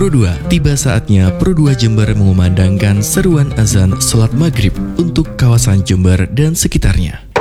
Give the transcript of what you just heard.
Pro 2, tiba saatnya Pro 2 Jember mengumandangkan seruan azan sholat maghrib untuk kawasan Jember dan sekitarnya.